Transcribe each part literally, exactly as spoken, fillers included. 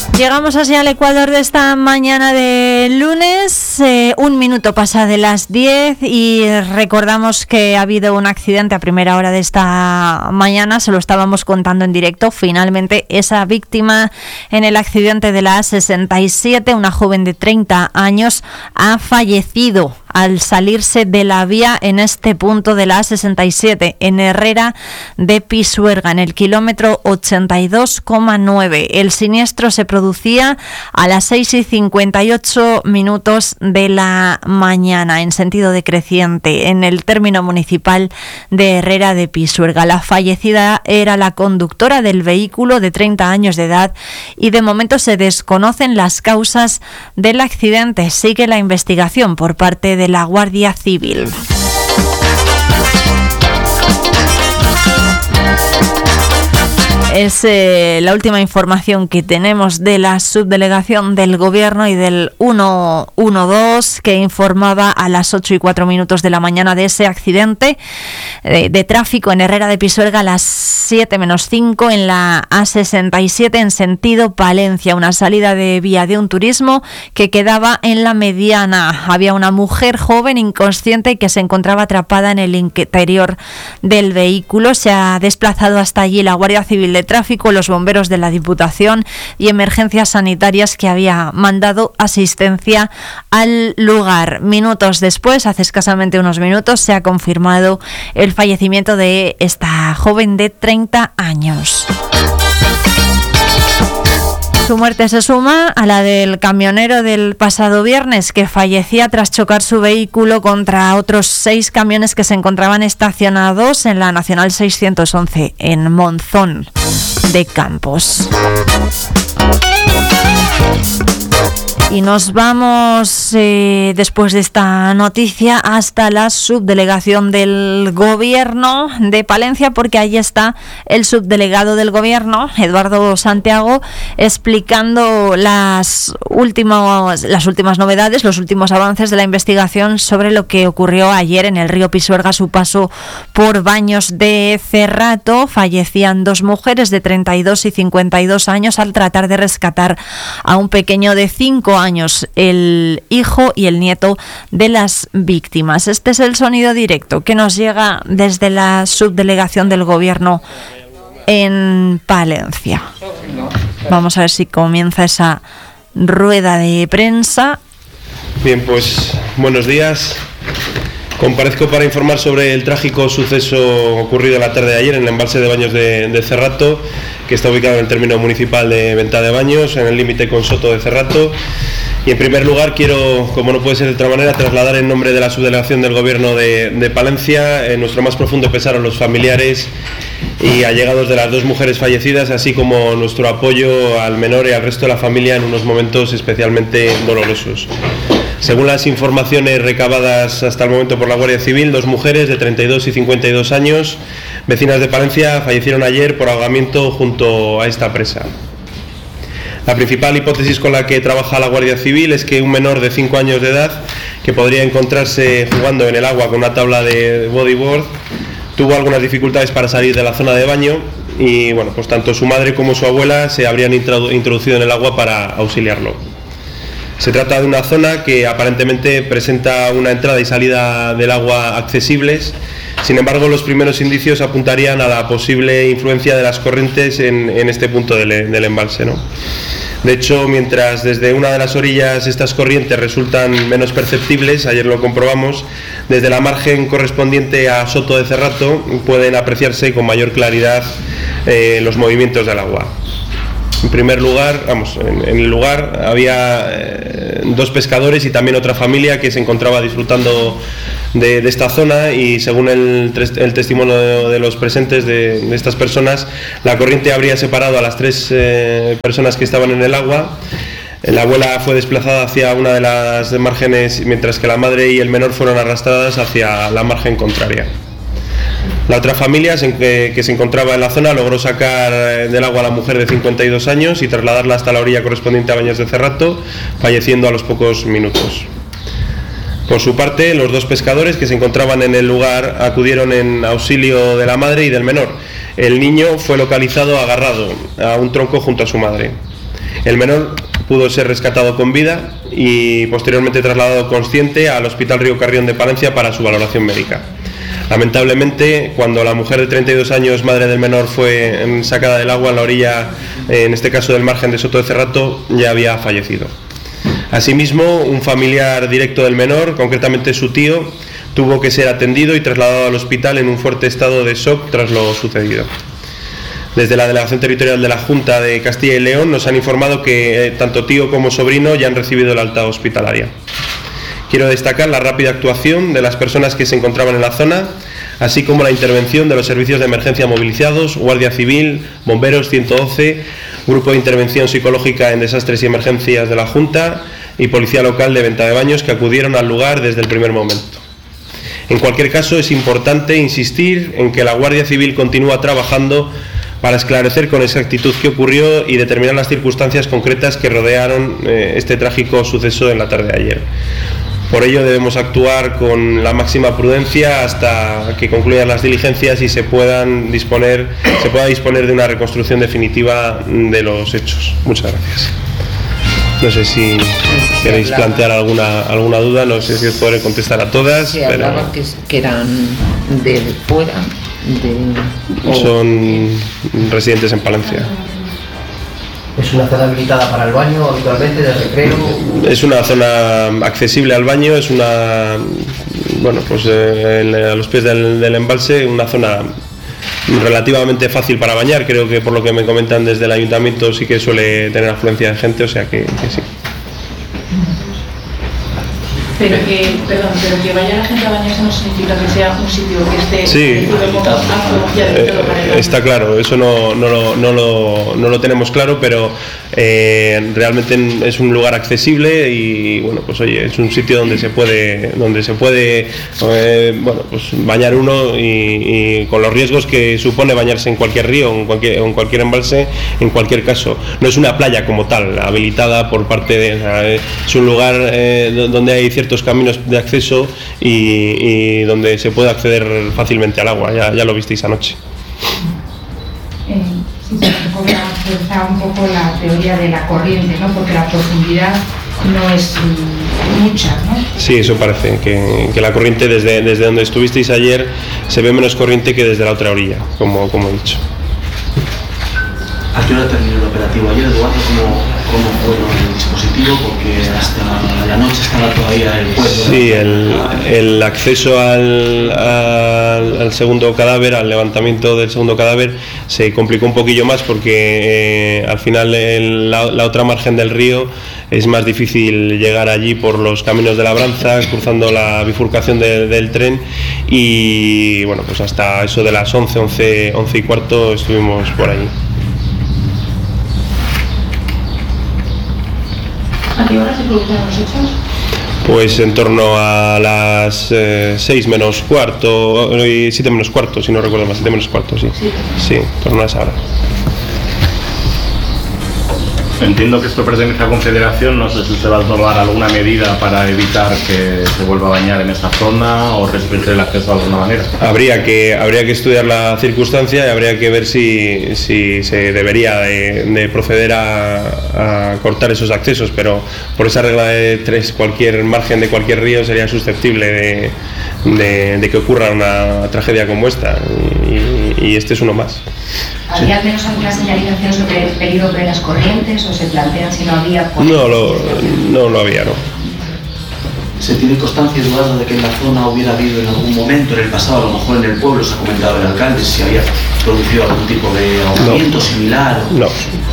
Llegamos así al Ecuador de esta mañana de lunes, eh, un minuto pasa de las diez y recordamos que ha habido un accidente a primera hora de esta mañana, se lo estábamos contando en directo. Finalmente esa víctima en el accidente de la A sesenta y siete, una joven de treinta años, ha fallecido al salirse de la vía en este punto de la A sesenta y siete, en Herrera de Pisuerga, en el kilómetro ochenta y dos coma nueve. El siniestro se producía a las seis y cincuenta y ocho minutos de la mañana, en sentido decreciente, en el término municipal de Herrera de Pisuerga. La fallecida era la conductora del vehículo, de treinta años de edad, y de momento se desconocen las causas del accidente. Sigue la investigación por parte de de la Guardia Civil. Es eh, la última información que tenemos de la subdelegación del Gobierno y del ciento doce, que informaba a las ocho y cuatro minutos de la mañana de ese accidente de, de tráfico en Herrera de Pisuerga a las siete menos cinco en la A sesenta y siete en sentido Palencia, una salida de vía de un turismo que quedaba en la mediana. Había una mujer joven inconsciente que se encontraba atrapada en el interior del vehículo. Se ha desplazado hasta allí la Guardia Civil de Tráfico, los bomberos de la Diputación y Emergencias Sanitarias, que había mandado asistencia al lugar. Minutos después, hace escasamente unos minutos, se ha confirmado el fallecimiento de esta joven de treinta años. Su muerte se suma a la del camionero del pasado viernes, que fallecía tras chocar su vehículo contra otros seis camiones que se encontraban estacionados en la Nacional seiscientos once en Monzón de Campos. Y nos vamos, eh, después de esta noticia, hasta la subdelegación del Gobierno de Palencia, porque ahí está el subdelegado del Gobierno, Eduardo Santiago, explicando las últimas, las últimas novedades, los últimos avances de la investigación sobre lo que ocurrió ayer en el río Pisuerga a su paso por Baños de Cerrato. Fallecían dos mujeres de treinta y dos y cincuenta y dos años al tratar de rescatar a un pequeño de cinco años, el hijo y el nieto de las víctimas. Este es el sonido directo que nos llega desde la subdelegación del Gobierno en Palencia. Vamos a ver si comienza esa rueda de prensa. Bien, pues buenos días. Comparezco para informar sobre el trágico suceso ocurrido la tarde de ayer en el embalse de Baños de, de Cerrato, que está ubicado en el término municipal de Venta de Baños, en el límite con Soto de Cerrato. Y en primer lugar quiero, como no puede ser de otra manera, trasladar en nombre de la subdelegación del Gobierno de, de Palencia eh, nuestro más profundo pesar a los familiares y allegados de las dos mujeres fallecidas, así como nuestro apoyo al menor y al resto de la familia en unos momentos especialmente dolorosos. Según las informaciones recabadas hasta el momento por la Guardia Civil, dos mujeres de treinta y dos y cincuenta y dos años, vecinas de Palencia, fallecieron ayer por ahogamiento junto a esta presa. La principal hipótesis con la que trabaja la Guardia Civil es que un menor de cinco años de edad, que podría encontrarse jugando en el agua con una tabla de bodyboard, tuvo algunas dificultades para salir de la zona de baño y, bueno, pues tanto su madre como su abuela se habrían introducido en el agua para auxiliarlo. Se trata de una zona que aparentemente presenta una entrada y salida del agua accesibles. Sin embargo, los primeros indicios apuntarían a la posible influencia de las corrientes en, en este punto del, del embalse, ¿no? De hecho, mientras desde una de las orillas estas corrientes resultan menos perceptibles, ayer lo comprobamos, desde la margen correspondiente a Soto de Cerrato pueden apreciarse con mayor claridad eh, los movimientos del agua. En primer lugar, vamos, en, en el lugar había eh, dos pescadores y también otra familia que se encontraba disfrutando de, de esta zona, y según el, el testimonio de, de los presentes de, de estas personas, la corriente habría separado a las tres eh, personas que estaban en el agua. La abuela fue desplazada hacia una de las márgenes, mientras que la madre y el menor fueron arrastradas hacia la margen contraria. La otra familia que se encontraba en la zona logró sacar del agua a la mujer de cincuenta y dos años y trasladarla hasta la orilla correspondiente a Baños de Cerrato, falleciendo a los pocos minutos. Por su parte, los dos pescadores que se encontraban en el lugar acudieron en auxilio de la madre y del menor. El niño fue localizado agarrado a un tronco junto a su madre. El menor pudo ser rescatado con vida y posteriormente trasladado consciente al Hospital Río Carrión de Palencia para su valoración médica. Lamentablemente, cuando la mujer de treinta y dos años, madre del menor, fue sacada del agua en la orilla, en este caso del margen de Soto de Cerrato, ya había fallecido. Asimismo, un familiar directo del menor, concretamente su tío, tuvo que ser atendido y trasladado al hospital en un fuerte estado de shock tras lo sucedido. Desde la Delegación Territorial de la Junta de Castilla y León nos han informado que eh, tanto tío como sobrino ya han recibido el alta hospitalaria. Quiero destacar la rápida actuación de las personas que se encontraban en la zona, así como la intervención de los servicios de emergencia movilizados, Guardia Civil, Bomberos ciento doce, Grupo de Intervención Psicológica en Desastres y Emergencias de la Junta y Policía Local de Venta de Baños, que acudieron al lugar desde el primer momento. En cualquier caso, es importante insistir en que la Guardia Civil continúa trabajando para esclarecer con exactitud qué ocurrió y determinar las circunstancias concretas que rodearon eh, este trágico suceso en la tarde de ayer. Por ello debemos actuar con la máxima prudencia hasta que concluyan las diligencias y se puedan disponer, se pueda disponer de una reconstrucción definitiva de los hechos. Muchas gracias. No sé si queréis plantear alguna alguna duda, no sé si os podré contestar a todas. Se hablaba pero... que, que eran de fuera, de... Son residentes en Palencia. ¿Es una zona habilitada para el baño habitualmente, de recreo? Es una zona accesible al baño, es una, bueno, pues eh, en, a los pies del, del embalse, una zona relativamente fácil para bañar. Creo que por lo que me comentan desde el ayuntamiento sí que suele tener afluencia de gente, o sea que, que sí. Pero que, perdón, pero que vaya la gente a bañarse no significa que sea un sitio que esté sí, como apto y adecuado para el baño. Está claro, eso no, no, lo, no, lo, no lo tenemos claro, pero eh, realmente es un lugar accesible y bueno, pues oye, es un sitio donde se puede, donde se puede eh, bueno, pues bañar uno y, y con los riesgos que supone bañarse en cualquier río, en cualquier, en cualquier embalse, en cualquier caso. No es una playa como tal, habilitada por parte de, o sea, es un lugar eh, donde hay ciertos caminos de acceso y, y donde se puede acceder fácilmente al agua, ya, ya lo visteis anoche. Eh, sí, se refuerza un poco la teoría de la corriente, ¿no? Porque la profundidad no es mm, mucha, ¿no? Sí, eso parece, que, que la corriente desde, desde donde estuvisteis ayer se ve menos corriente que desde la otra orilla, como, como he dicho. ¿A qué hora terminó el operativo ayer, Eduardo? ¿Cómo, cómo fue el dispositivo? Porque hasta la noche estaba todavía el pueblo. Sí, el, el acceso al, al, al segundo cadáver, al levantamiento del segundo cadáver, se complicó un poquillo más porque eh, al final el, la, la otra margen del río es más difícil llegar allí por los caminos de labranza, cruzando la bifurcación de, del tren y bueno, pues hasta eso de las once, once, once y cuarto estuvimos por allí. ¿A qué hora se produjeron los hechos? Pues en torno a las eh, seis menos cuarto, y siete menos cuarto, si no recuerdo más, siete menos cuarto, sí. Sí, sí, en torno a esa hora. Entiendo que esto pertenece a Confederación, no sé si se va a tomar alguna medida para evitar que se vuelva a bañar en esa zona o restringir el acceso de alguna manera. Habría que, habría que estudiar la circunstancia y habría que ver si, si se debería de, de proceder a, a cortar esos accesos, pero por esa regla de tres, cualquier margen de cualquier río sería susceptible de, de, de que ocurra una tragedia como esta y, y este es uno más. ¿Había al menos alguna señalización sobre el peligro de las corrientes o se plantean si no había? No, lo, no lo había, no. ¿Se tiene constancia, Eduardo, de que en la zona hubiera habido en algún momento, en el pasado, a lo mejor en el pueblo, se ha comentado el alcalde, si había producido algún tipo de ahogamiento no. similar? No.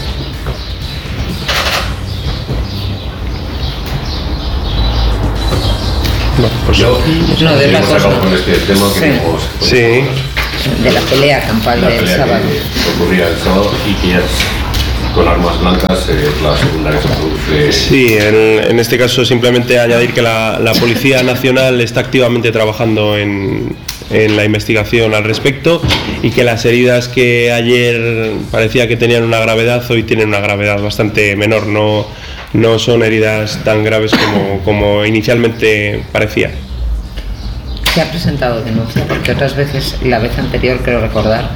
No, pues yo, no, de la cosa. Con este tema que sí. hemos, sí. De la pelea campal del sábado. Que ocurría el sábado y que ya con armas blancas eh, la secundaria se produce. Sí, en, en este caso simplemente añadir que la, la Policía Nacional está activamente trabajando en, en la investigación al respecto y que las heridas que ayer parecía que tenían una gravedad hoy tienen una gravedad bastante menor, no, no son heridas tan graves como, como inicialmente parecía. Se ha presentado denuncia porque otras veces, la vez anterior creo recordar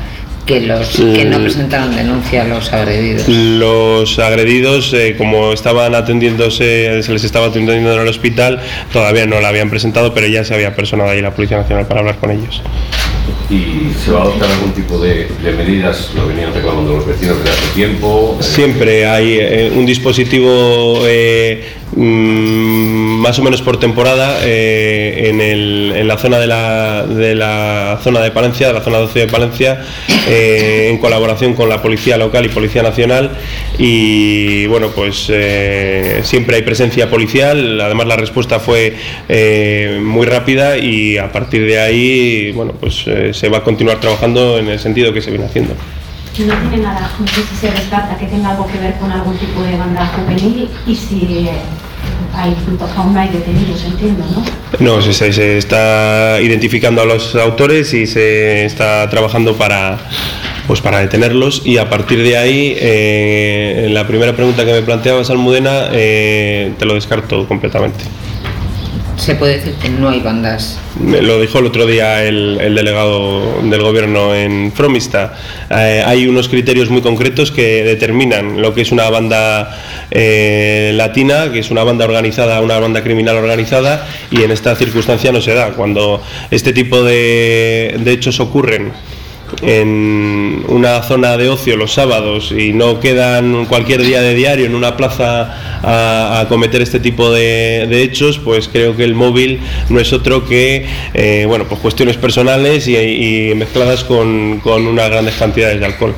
Que los que no presentaron denuncia, los agredidos. Los agredidos, eh, como estaban atendiéndose, se les estaba atendiendo en el hospital, todavía no la habían presentado, pero ya se había personado ahí la Policía Nacional para hablar con ellos. ¿Y se va a adoptar algún tipo de, de medidas? ¿Lo venían reclamando los vecinos desde hace tiempo? Siempre hay eh, un dispositivo eh, mmm, más o menos por temporada eh, en, el, en la zona de la, de la zona de Palencia, de la zona doce de Palencia, eh, en colaboración con la Policía Local y Policía Nacional, y bueno, pues eh, siempre hay presencia policial. Además la respuesta fue eh, muy rápida, y a partir de ahí, bueno, pues eh, se va a continuar trabajando en el sentido que se viene haciendo. No tiene nada, no sé si se descarta que tenga algo que ver con algún tipo de banda juvenil, y si hay, aún no hay detenidos, entiendo, ¿no? No, se, se está identificando a los autores y se está trabajando para, pues para detenerlos, y a partir de ahí, eh, la primera pregunta que me planteabas, Almudena, eh, te lo descarto completamente. Se puede decir que no hay bandas. Me lo dijo el otro día el, el delegado del gobierno en Fromista. Eh, hay unos criterios muy concretos que determinan lo que es una banda eh, latina, que es una banda organizada, una banda criminal organizada, y en esta circunstancia no se da. Cuando este tipo de, de hechos ocurren en una zona de ocio los sábados y no quedan cualquier día de diario en una plaza a, a cometer este tipo de, de hechos, pues creo que el móvil no es otro que eh, bueno, pues cuestiones personales y, y mezcladas con, con unas grandes cantidades de alcohol.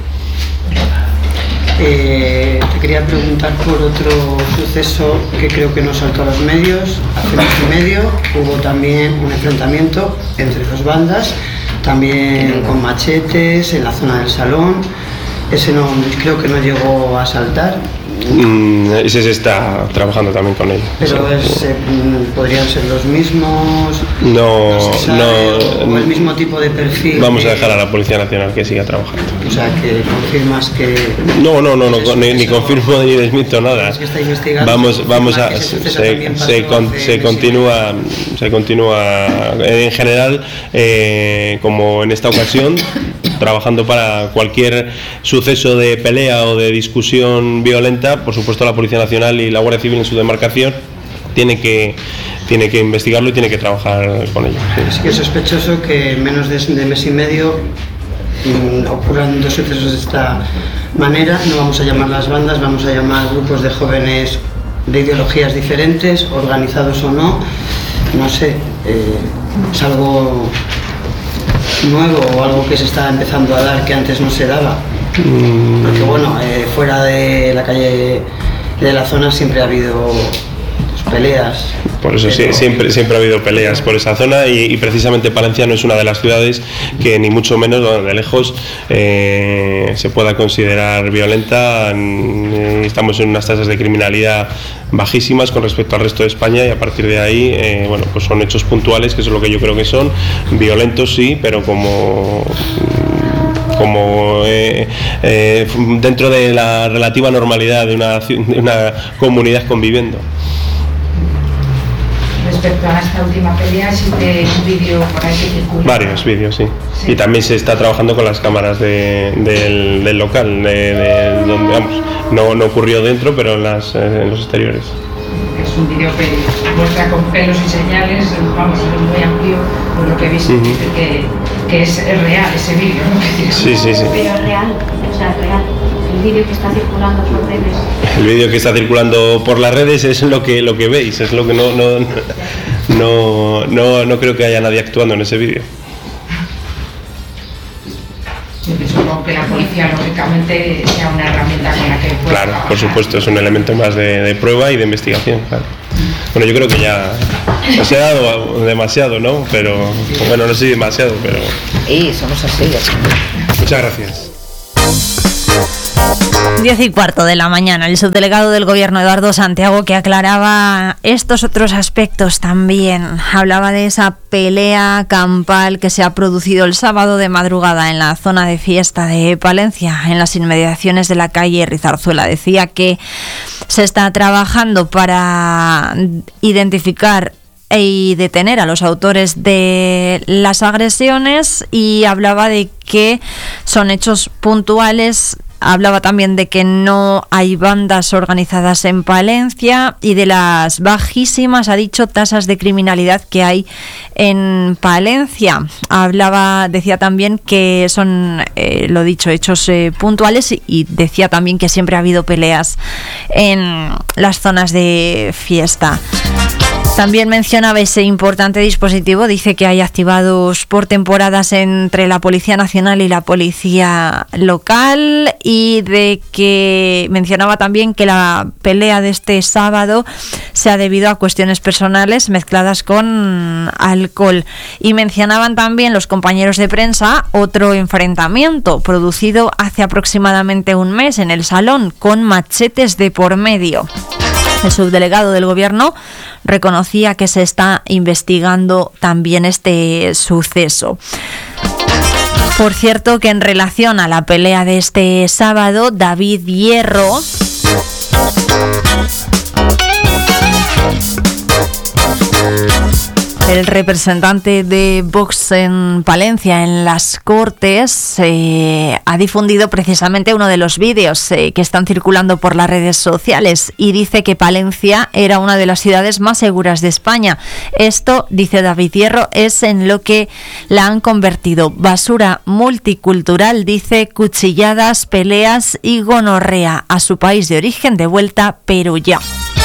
Eh, te quería preguntar por otro suceso que creo que no saltó a los medios. Hace mes y medio hubo también un enfrentamiento entre dos bandas, también con machetes en la zona del Salón. Ese no, creo que no llegó a saltar. Mm, ese se está trabajando también con él. Pero es, eh, podrían ser los mismos. No, no, se sabe, no, o el mismo tipo de perfil. Vamos a dejar a la Policía Nacional que siga trabajando. O sea, que confirmas que. No, no, no, no eso, ni, ni confirmo ni desmiento nada. Es que está investigando. Vamos, vamos a. Se, se, con, se continúa, se continúa en general, eh, como en esta ocasión, trabajando para cualquier suceso de pelea o de discusión violenta. Por supuesto, la Policía Nacional y la Guardia Civil en su demarcación tiene que tiene que investigarlo y tiene que trabajar con ello. Sí, sí que es sospechoso que en menos de, de mes y medio mmm, ocurran dos sucesos de esta manera. No vamos a llamar las bandas, vamos a llamar grupos de jóvenes de ideologías diferentes, organizados o no. No sé, eh, es algo nuevo o algo que se está empezando a dar que antes no se daba. Porque bueno, eh, fuera de la calle de la zona siempre ha habido pues, peleas. Por eso sí, siempre, siempre ha habido peleas por esa zona, y, y precisamente Palencia no es una de las ciudades que ni mucho menos, de lejos, eh, se pueda considerar violenta. Estamos en unas tasas de criminalidad bajísimas con respecto al resto de España, y a partir de ahí, eh, bueno, pues son hechos puntuales, que es lo que yo creo que son, violentos sí, pero como... como eh, eh, dentro de la relativa normalidad de una, de una comunidad conviviendo. Respecto a esta última pelea, existe un vídeo por ahí que circula. Varios vídeos, sí. sí. Y también se está trabajando con las cámaras de, del, del local, de, de donde, vamos, no, no ocurrió dentro, pero en, las, en los exteriores. Es un vídeo que muestra con pelos y señales, vamos, es muy amplio, por lo que he visto, uh-huh. que, que es, es real ese vídeo, ¿no? Sí, sí, sí. Pero es real, o sea, es real. El vídeo que está circulando por redes. El vídeo que está circulando por las redes es lo que lo que veis, es lo que no no no no, no creo que haya nadie actuando en ese vídeo. Supongo que la policía, lógicamente, sea una herramienta con la que pueda Claro, trabajar. por supuesto, es un elemento más de, de prueba y de investigación, claro. Bueno, yo creo que ya se ha dado demasiado, ¿no? Pero, bueno, no sé si demasiado, pero... Y somos así. Muchas gracias. Diez y cuarto de la mañana, el subdelegado del Gobierno, Eduardo Santiago, que aclaraba estos otros aspectos también. Hablaba de esa pelea campal que se ha producido el sábado de madrugada en la zona de fiesta de Palencia, en las inmediaciones de la calle Rizarzuela. Decía que se está trabajando para identificar y detener a los autores de las agresiones, y hablaba de que son hechos puntuales. Hablaba también de que no hay bandas organizadas en Palencia y de las bajísimas, ha dicho, tasas de criminalidad que hay en Palencia. Hablaba, decía también que son, eh, lo dicho, hechos eh, puntuales, y decía también que siempre ha habido peleas en las zonas de fiesta. También mencionaba ese importante dispositivo, dice que hay activados por temporadas entre la Policía Nacional y la Policía Local, y de que mencionaba también que la pelea de este sábado se ha debido a cuestiones personales mezcladas con alcohol. Y mencionaban también los compañeros de prensa otro enfrentamiento producido hace aproximadamente un mes en el Salón, con machetes de por medio. El subdelegado del Gobierno reconocía que se está investigando también este suceso. Por cierto, que en relación a la pelea de este sábado, David Hierro el representante de Vox en Palencia, en las Cortes, eh, ha difundido precisamente uno de los vídeos eh, que están circulando por las redes sociales, y dice que Palencia era una de las ciudades más seguras de España. Esto, dice David Hierro, es en lo que la han convertido: basura multicultural, dice, cuchilladas, peleas y gonorrea. A su país de origen de vuelta, pero ya.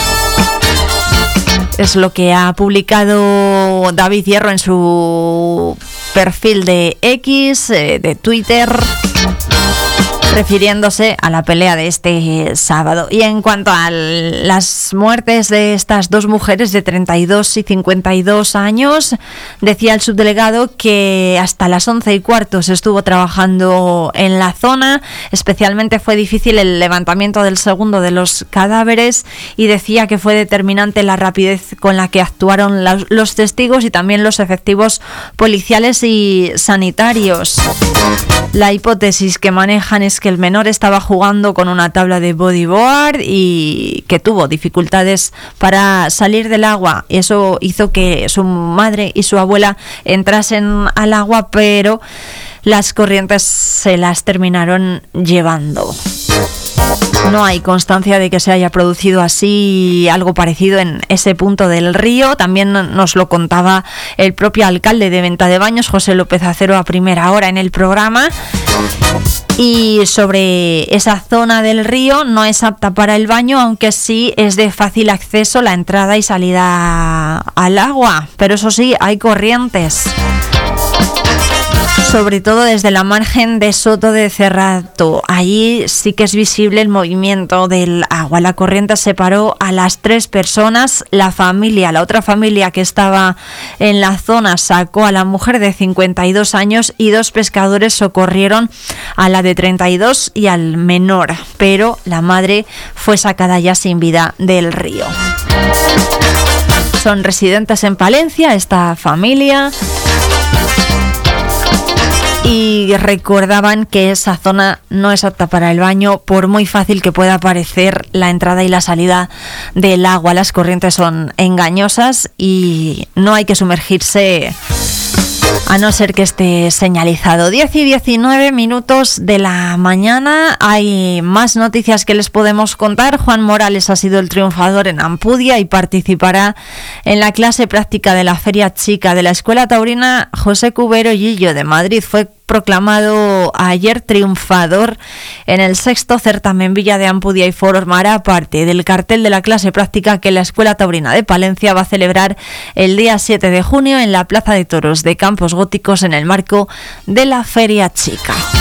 Es lo que ha publicado David Hierro en su perfil de X, eh, de Twitter, refiriéndose a la pelea de este sábado. Y en cuanto a las muertes de estas dos mujeres de treinta y dos y cincuenta y dos años, decía el subdelegado que hasta las once y cuarto se estuvo trabajando en la zona. Especialmente fue difícil el levantamiento del segundo de los cadáveres, y decía que fue determinante la rapidez con la que actuaron los testigos y también los efectivos policiales y sanitarios. La hipótesis que manejan es que el menor estaba jugando con una tabla de bodyboard y que tuvo dificultades para salir del agua. Eso hizo que su madre y su abuela entrasen al agua, pero las corrientes se las terminaron llevando. No hay constancia de que se haya producido así algo parecido en ese punto del río. También nos lo contaba el propio alcalde de Ventadebaños, José López Acero, a primera hora en el programa. Y sobre esa zona del río, no es apta para el baño, aunque sí es de fácil acceso la entrada y salida al agua. Pero eso sí, hay corrientes, sobre todo desde la margen de Soto de Cerrato. Allí sí que es visible el movimiento del agua. La corriente separó a las tres personas. La familia, la otra familia que estaba en la zona, sacó a la mujer de cincuenta y dos años, y dos pescadores socorrieron a la de treinta y dos y al menor, pero la madre fue sacada ya sin vida del río. Son residentes en Palencia, esta familia, y recordaban que esa zona no es apta para el baño, por muy fácil que pueda parecer la entrada y la salida del agua. Las corrientes son engañosas y no hay que sumergirse a no ser que esté señalizado. diez y diecinueve minutos de la mañana. Hay más noticias que les podemos contar. Juan Morales ha sido el triunfador en Ampudia y participará en la clase práctica de la Feria Chica de la Escuela Taurina José Cubero Lillo de Madrid. Fue proclamado ayer triunfador en el sexto certamen Villa de Ampudia y formará parte del cartel de la clase práctica que la Escuela Taurina de Palencia va a celebrar el día siete de junio en la Plaza de Toros de Campos Góticos en el marco de la Feria Chica.